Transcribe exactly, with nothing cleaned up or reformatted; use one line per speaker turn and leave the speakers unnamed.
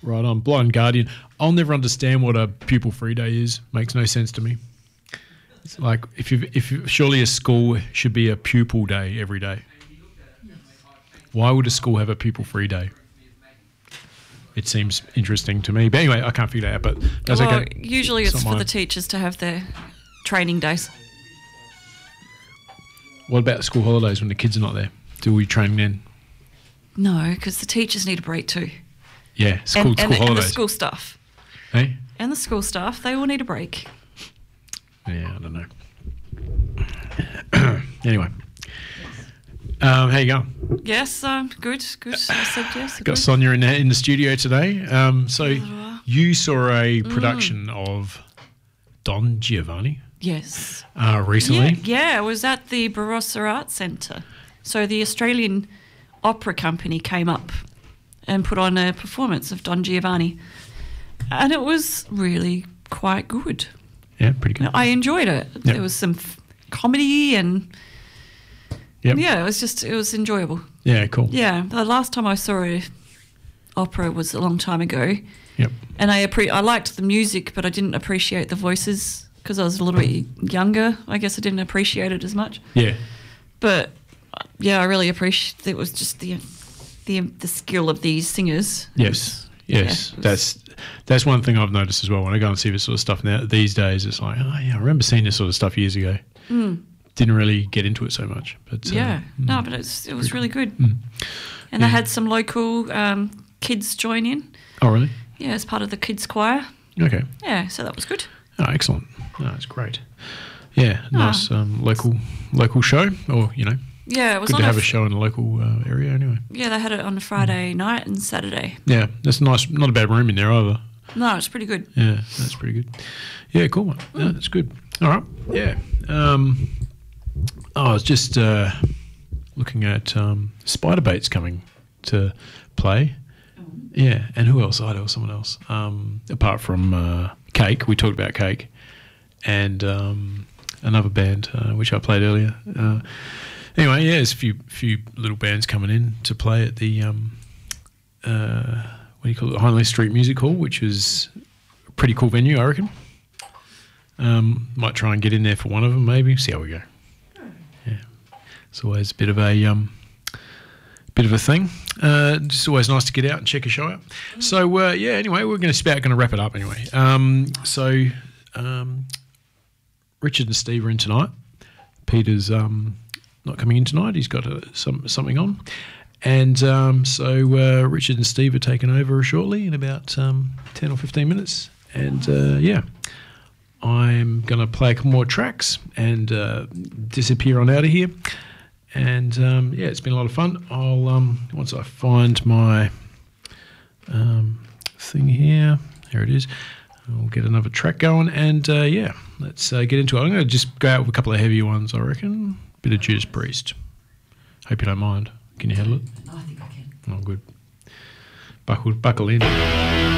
Right on. Blind Guardian. I'll never understand what a pupil free day is. Makes no sense to me. It's like if you if you, surely a school should be a pupil day every day. Why would a school have a pupil free day? It seems interesting to me. But anyway, I can't figure that out. But that's
well,
okay.
Usually it's, it's for mine. The teachers to have their training days.
What about school holidays when the kids are not there? Do we train then?
No, because the teachers need a break too.
Yeah, school,
and,
school
and,
holidays.
And the school staff.
Hey?
And the school staff, they all need a break.
Yeah, I don't know. Anyway. Um, how you going?
Yes, um, good, good. I said yes.
Got
good.
Sonia in the, in the studio today. Um, so
uh,
you saw a production
mm.
of Don Giovanni.
Yes.
Uh, recently?
Yeah, yeah, it was at the Barossa Arts Centre. So the Australian Opera Company came up and put on a performance of Don Giovanni. And it was really quite good.
Yeah, pretty good.
I enjoyed it.
Yep.
There was some f- comedy and...
Yep.
Yeah, it was just, it was enjoyable.
Yeah, cool.
Yeah, the last time I saw a opera was a long time ago.
Yep.
And I appre- I liked the music, but I didn't appreciate the voices because I was a little bit younger. I guess I didn't appreciate it as much.
Yeah.
But yeah, I really appreciate it. Was just the the the skill of these singers.
Yes. Yes. Yeah, that's that's one thing I've noticed as well. When I go and see this sort of stuff now these days, it's like, oh yeah, I remember seeing this sort of stuff years ago.
Mm.
Didn't really get into it so much. But
yeah.
Uh,
no, but it's, it was really good.
Mm.
And
yeah.
they had some local um, kids join in.
Oh, really?
Yeah, as part of the kids choir.
Okay.
Yeah, so that was good.
Oh, excellent. Oh, that's great. Yeah, nice oh. um, local local show, or, you know.
Yeah, it was
good
on
to have
a,
a show in a local uh, area anyway.
Yeah, they had it on a Friday mm. night and Saturday.
Yeah, that's nice. Not a bad room in there either.
No, it's pretty good.
Yeah, that's pretty good. Yeah, cool one. Mm. Yeah, that's good. All right. Yeah. Um, oh, I was just uh, looking at um, Spiderbait's coming to play. Yeah, and who else? I know someone else. Um, apart from uh, Cake, we talked about Cake, and um, another band uh, which I played earlier. Uh, anyway, yeah, there's a few few little bands coming in to play at the um, uh, what do you call it, Hindley Street Music Hall, which is a pretty cool venue, I reckon. Um, might try and get in there for one of them, maybe. See how we go. Yeah, it's always a bit of a um, bit of a thing. Uh, it's always nice to get out and check a show out. Mm. So uh, yeah, anyway, we're going to about going to wrap it up anyway. Um, so um, Richard and Steve are in tonight. Peter's um, not coming in tonight. He's got a, some something on, and um, so uh, Richard and Steve are taking over shortly in about um, ten or fifteen minutes. And uh, yeah, I'm going to play a couple more tracks and uh, disappear on out of here. And um, yeah, it's been a lot of fun. I'll um, once I find my um, thing here, here it is. I'll get another track going, and uh, yeah, let's uh, get into it. I'm going to just go out with a couple of heavier ones, I reckon. Bit of Judas Priest. Hope you don't mind. Can you handle it?
I think I can.
Oh, good. Buckle, buckle in.